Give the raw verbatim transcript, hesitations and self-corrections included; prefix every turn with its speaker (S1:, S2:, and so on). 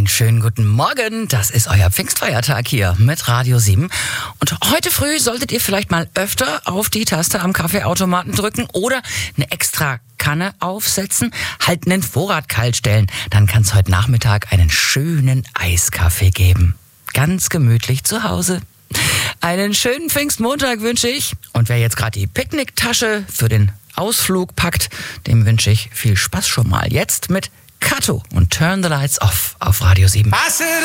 S1: schönen guten Morgen. Das ist euer Pfingstfeiertag hier mit Radio sieben. Und heute früh solltet ihr vielleicht mal öfter auf die Taste am Kaffeeautomaten drücken oder eine extra Kanne aufsetzen, halt einen Vorrat kalt stellen. Dann kann es heute Nachmittag einen schönen Eiskaffee geben. Ganz gemütlich zu Hause. Einen schönen Pfingstmontag wünsche ich. Und wer jetzt gerade die Picknicktasche für den Ausflug packt, dem wünsche ich viel Spaß schon mal. Jetzt mit Kato und Turn the Lights Off auf Radio sieben.